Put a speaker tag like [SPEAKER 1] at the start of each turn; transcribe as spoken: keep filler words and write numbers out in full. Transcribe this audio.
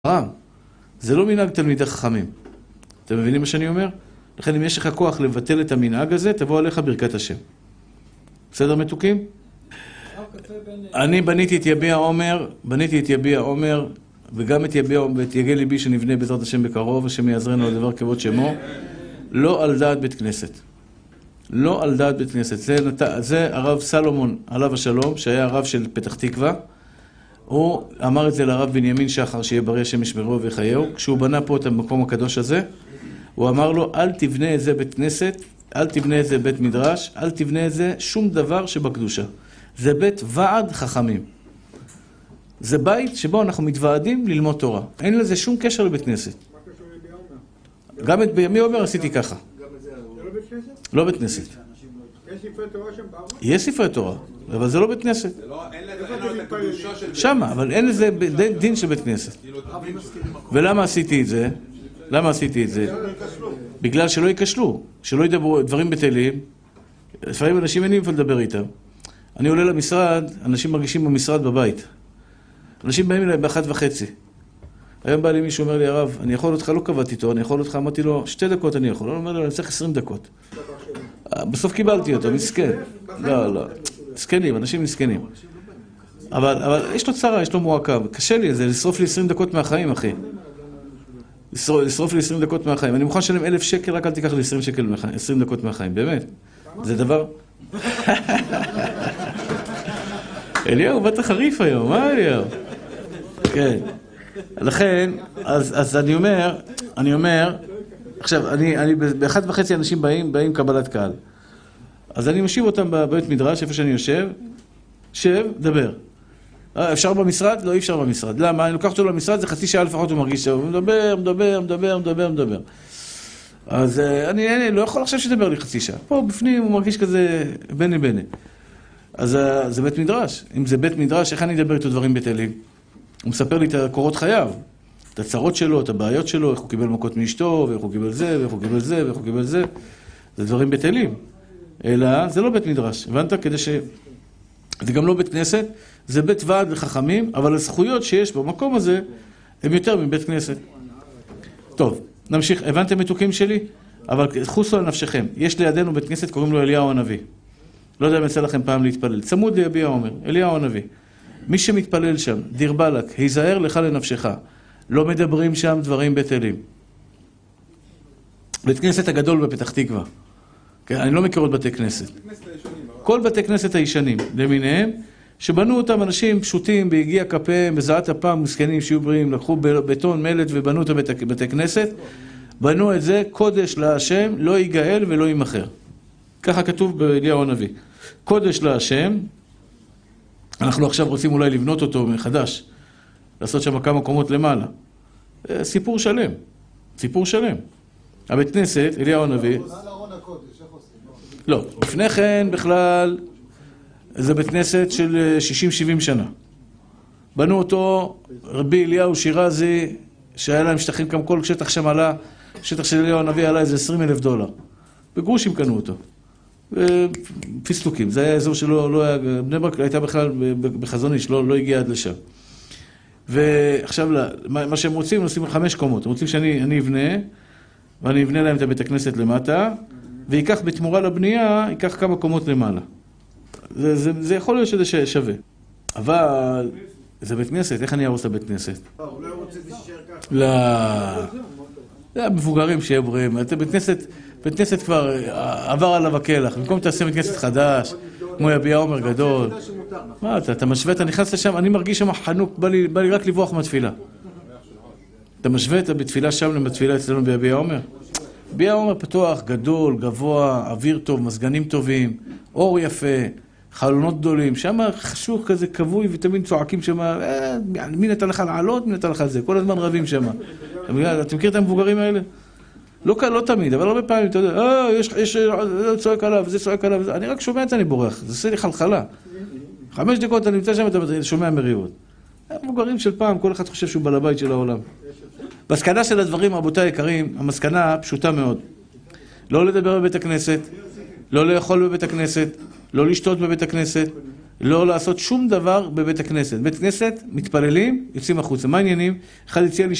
[SPEAKER 1] רם, זה לא מנהג תלמידי חכמים. אתם מבינים מה שאני אומר? לכן אם יש לך כוח לבטל את המנהג הזה, תבוא עליך ברכת השם. בסדר מתוקים? אני בניתי את יביע עומר, בניתי את יביע עומר, וגם את יביע ואת יגל ליבי שנבנה בעזרת השם בקרוב, השם יעזרנו על דבר כבוד שמו, לא על דעת בית כנסת. לא על דעת בית כנסת. זה, זה הרב סלומון, עליו השלום, שהיה הרב של פתח תקווה. הוא אמר את זה לרב בנימין שחר, שיהיה בריא השם ישמרו וחייהו. כשהוא בנה פה את המקום הקדוש הזה, הוא אמר לו, אל תבנה את זה בית כנסת, אל תבנה את זה בית מדרש, אל תבנה את זה שום דבר שבקדושה. זה בית ועד חכמים. זה בית שבו אנחנו מתוועדים ללמוד תורה. אין לזה שום קשר לבית כנסת.
[SPEAKER 2] מה קשור לביע עומר?
[SPEAKER 1] גם את בימי עומר עשיתי ככה.
[SPEAKER 2] זה לא בית כנסת?
[SPEAKER 1] לא בית כנסת.
[SPEAKER 2] יש ספרי תורה שם בארץ?
[SPEAKER 1] יש ספרי תורה, אבל זה לא בית כנסת.
[SPEAKER 3] אין לו את הקדושה של...
[SPEAKER 1] שמה, אבל אין לזה דין של בית כנסת. ולמה עשיתי את זה? למה עשיתי את זה? בגלל שלא ייכשלו, שלא ידברו דברים בטלים. לפעמים אנשים אין לי איפה לדבר איתם. אני עולה למשרד, אנשים מרגישים במשרד בבית. אנשים באים אליי באחת וחצי. היום בא לי מישהו, אומר לי, הרב, אני יכול אותך, לא קבעתי אותו, אני יכול אותך, אמרתי לו, שתי דקות אני יכול. הוא אומר לי, אני צריך עשרים דקות. בסוף קיבלתי אותו, מסכן. לא, לא. מסכנים, אנשים מסכנים. אבל, אבל יש לו צרה, יש לו מועקה. קשה לי, זה לשרוף לי עשרים דקות מהחיים, אחי. לשרוף לי עשרים דקות מהחיים. אני מוכן לשלם אלף שקל, רק אל תיקח לי עשרים שקל מהחיים, עשרים דקות מהחיים, באמת. זה דבר... אליהו, באת חריף היום, מה אליהו? כן. לכן, אז, אז אני אומר, אני אומר, עכשיו, אני, אני, באחת וחצי אנשים באים, באים קבלת קהל. אז אני משיב אותם בבית מדרש, איפה שאני יושב, שב, דבר. אפשר במשרד? לא, אי אפשר במשרד. למה? אני לוקח אותו למשרד, זה חצי שעה לפחות הוא מרגיש טוב. הוא מדבר, מדבר, מדבר, מדבר, מדבר. אז אני, אני לא יכול עכשיו שתדבר לי חצי שעה. פה בפנים הוא מרגיש כזה בני בני. אז זה בית מדרש. אם זה בית מדרש, איך אני אדבר איתו דברים בטלים? הוא מספר לי את קורות חייו, את הצרות שלו, את הבעיות שלו, איך הוא קיבל מכות מאשתו, ואיך הוא קיבל זה, ואיך הוא קיבל זה, ואיך הוא קיבל זה. זה דברים בטלים. אלא, זה לא בית מדרש. הבנת? כדי ש... זה גם לא בית כנסת, זה בית ועד לחכמים, אבל הזכויות שיש במקום הזה, הם יותר מבית כנסת. טוב, נמשיך. הבנתם מתוקים שלי? אבל חוסו על נפשכם. יש לידינו בית כנסת, קוראים לו אליהו הנביא. לא יודע אם יצא לכם פעם להתפלל. צמוד ליביע עומר, אליהו הנביא. מי שמתפלל שם, דיר בלק, היזהר לך לנפשך. לא מדברים שם דברים בטלים. בית כנסת הגדול בפתח תקווה. אני לא מכיר עוד בתי כנסת. כל בתי כנסת הישנים, למיניהם, שבנו אותם אנשים פשוטים, בהגיע כפיהם, בזעת הפעם, מסכנים שיהיו בריאים, לקחו בטון מלט ובנו את בתי כנסת, בנו את זה, קודש להשם, לא ייגאל ולא יימחר. ככה כתוב באליהו הנביא. קודש להשם, אנחנו עכשיו רוצים אולי לבנות אותו מחדש, לעשות שם כמה קומות למעלה. סיפור שלם, סיפור שלם. הבית כנסת, אליהו הנביא, לא, לפני כן בכלל זה בית כנסת של שישים שבעים שנה. בנו אותו רבי אליהו שירזי, שהיה להם שטחים כמה כל שטח שם עלה, שטח של אליהו הנביא עלה איזה עשרים אלף דולר. בגרושים קנו אותו. פיסטוקים, זה היה אזור שלא, לא היה, בני ברק הייתה בכלל בחזון איש, לא, לא הגיע עד לשם. ועכשיו, מה שהם רוצים, הם עושים חמש קומות. הם רוצים שאני אני אבנה, ואני אבנה להם את בית הכנסת למטה, ויקח בתמורה לבנייה, ייקח כמה קומות למעלה. זה, זה, זה יכול להיות שזה שווה. אבל, זה בית כנסת, איך אני ארוס את הבית כנסת?
[SPEAKER 2] הוא לא רוצה להישאר ככה.
[SPEAKER 1] לא. זה המבוגרים שיהיה בריאים. בית כנסת, בית כנסת כבר עבר עליו הכלח. במקום תעשה בית כנסת חדש, כמו יביע עומר גדול. מה אתה, אתה משווה, אתה נכנס לשם, אני מרגיש שם חנוק, בא לי, בא לי רק לברוח מהתפילה. אתה משווה את בתפילה שם לבתפילה אצלנו ביביע עומר? ביביע עומר פתוח, גדול, גבוה, אוויר טוב, מזגנים טובים, אור יפה, חלונות גדולים. שם חשוך כזה כבוי ותמיד צועקים שם, אה, מי נתן לך לעלות, מי נתן לך זה? כל הזמן רבים שם. אתה מכיר את המבוגרים האלה? לא, לא תמיד, אבל הרבה פעמים, אתה יודע, אה, יש, יש, זה צועק עליו, זה צועק עליו, אני רק שומע את אני בורח, זה עושה לי חלחלה. חמש דקות אני נמצא שם, אתה שומע מריבות. המבוגרים של פעם, כל אחד חושב שהוא בעל הבית של העולם. בסקנה של הדברים, רבותיי היקרים, המסקנה פשוטה מאוד. לא לדבר בבית הכנסת, לא לאכול בבית הכנסת, לא לשתות בבית הכנסת, לא לעשות שום דבר בבית הכנסת. בית כנסת, מתפללים, יוצאים החוצה. מה העניינים? אחד הציע לי